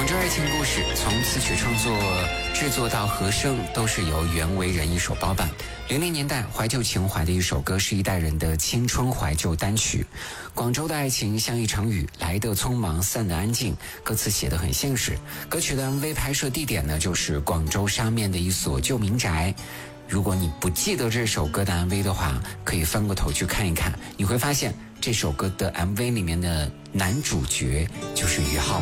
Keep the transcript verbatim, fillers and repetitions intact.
州爱情故事从词曲创作、制作到和声都是由袁惟仁一手包办。零零年代怀旧情怀的一首歌，是一代人的青春怀旧单曲。广州的爱情像一场雨，来得匆忙，散得安静。歌词写得很现实。歌曲的 M V 拍摄地点呢，就是广州沙面的一所旧民宅。如果你不记得这首歌的 M V 的话，可以翻过头去看一看，你会发现这首歌的 M V 里面的男主角就是于浩。